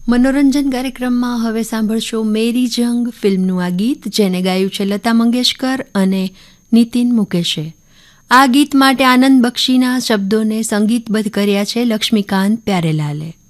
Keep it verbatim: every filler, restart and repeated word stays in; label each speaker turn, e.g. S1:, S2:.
S1: મનોરંજન કાર્યક્રમમાં હવે સાંભળશો મેરી જંગ ફિલ્મનું આ ગીત, જેને ગાયું છે લતા મંગેશકર અને નીતિન મુકેશે. આ ગીત માટે આનંદ બક્ષીના શબ્દોને સંગીતબદ્ધ કર્યા છે લક્ષ્મીકાંત પ્યારેલાલે.